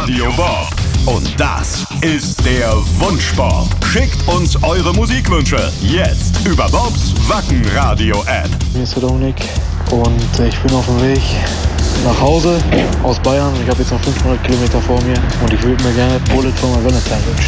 Radio Bob. Und das ist der Wunschbob. Schickt uns eure Musikwünsche jetzt über Bobs Wacken-Radio-App. Hier ist der Dominik und ich bin auf dem Weg nach Hause aus Bayern. Ich habe jetzt noch 500 Kilometer vor mir und ich würde mir gerne Bullet for My Valentine wünschen.